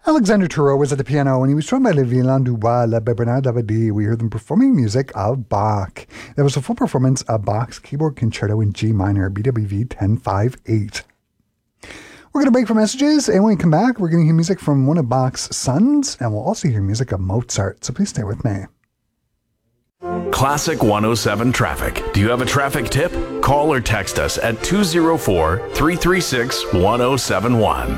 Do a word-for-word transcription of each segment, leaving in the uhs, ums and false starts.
Alexander Turreau was at the piano and he was joined by Le Violon du Bois, led by Bernard Davidi. We heard them performing music of Bach. There was a full performance of Bach's Keyboard Concerto in G minor, B W V ten fifty-eight. We're going to break for messages, and when we come back, we're going to hear music from one of Bach's sons, and we'll also hear music of Mozart, so please stay with me. Classic one oh seven Traffic. Do you have a traffic tip? Call or text us at two oh four, three three six, one oh seven one.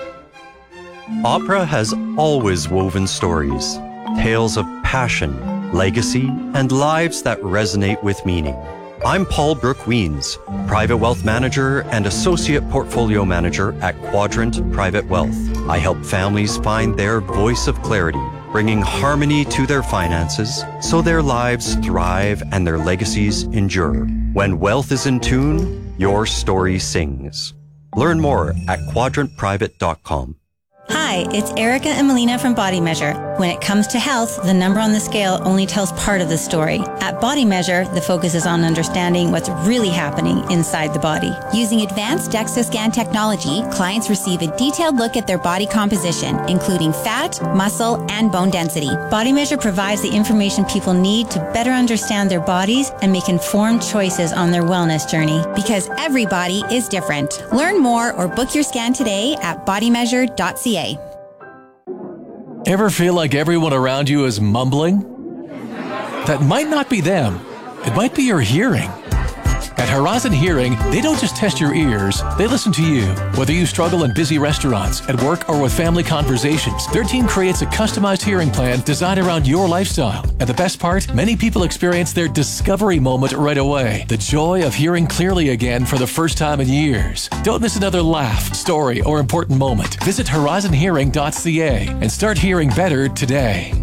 Opera has always woven stories, tales of passion, legacy, and lives that resonate with meaning. I'm Paul Brooke-Weens, Private Wealth Manager and Associate Portfolio Manager at Quadrant Private Wealth. I help families find their voice of clarity, bringing harmony to their finances so their lives thrive and their legacies endure. When wealth is in tune, your story sings. Learn more at quadrant private dot com. Hi, it's Erica and Melina from Body Measure. When it comes to health, the number on the scale only tells part of the story. At Body Measure, the focus is on understanding what's really happening inside the body. Using advanced DEXA scan technology, clients receive a detailed look at their body composition, including fat, muscle, and bone density. Body Measure provides the information people need to better understand their bodies and make informed choices on their wellness journey, because every body is different. Learn more or book your scan today at body measure dot c a. Ever feel like everyone around you is mumbling? That might not be them. It might be your hearing. At Horizon Hearing, they don't just test your ears, they listen to you. Whether you struggle in busy restaurants, at work, or with family conversations, their team creates a customized hearing plan designed around your lifestyle. And the best part, many people experience their discovery moment right away. The joy of hearing clearly again for the first time in years. Don't miss another laugh, story, or important moment. Visit horizon hearing dot c a and start hearing better today.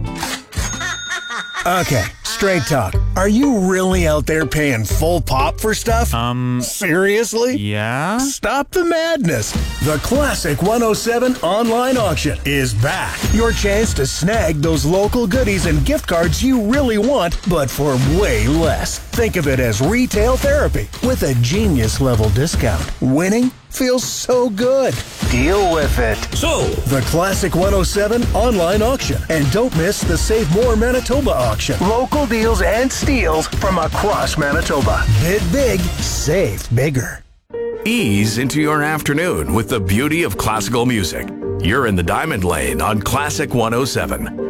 Okay, straight talk. Are you really out there paying full pop for stuff? Um... Seriously? Yeah? Stop the madness. The Classic one oh seven online auction is back. Your chance to snag those local goodies and gift cards you really want, but for way less. Think of it as retail therapy with a genius-level discount. Winning feels so good. Deal with it. So, the Classic one oh seven online auction. And don't miss the Save More Manitoba auction. Local deals and steals from across Manitoba. Bid big, save bigger. Ease into your afternoon with the beauty of classical music. You're in the Diamond Lane on Classic one oh seven.